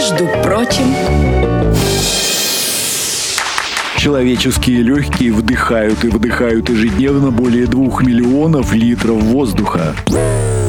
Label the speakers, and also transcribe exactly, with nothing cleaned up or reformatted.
Speaker 1: Между прочим...
Speaker 2: Человеческие легкие вдыхают и выдыхают ежедневно более двух миллионов литров воздуха.